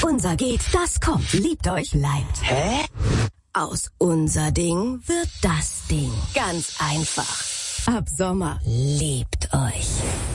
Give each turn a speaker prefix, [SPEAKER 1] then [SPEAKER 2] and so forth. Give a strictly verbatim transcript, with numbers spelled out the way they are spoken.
[SPEAKER 1] Unser geht, das kommt. Liebt euch, bleibt.
[SPEAKER 2] Hä?
[SPEAKER 1] Aus unser Ding wird das Ding. Ganz einfach. Ab Sommer liebt euch.